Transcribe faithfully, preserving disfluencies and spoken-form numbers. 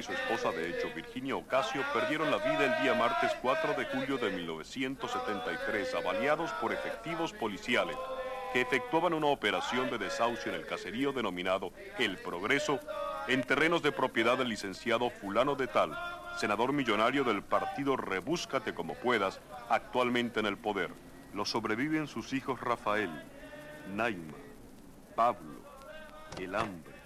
y su esposa de hecho, Virginia Ocasio, perdieron la vida el día martes cuatro de julio de mil novecientos setenta y tres, avaliados por efectivos policiales que efectuaban una operación de desahucio en el caserío denominado El Progreso, en terrenos de propiedad del licenciado fulano de tal, senador millonario del partido Rebúscate como puedas, actualmente en el poder. Lo sobreviven sus hijos Rafael, Naima, Pablo, el hambre,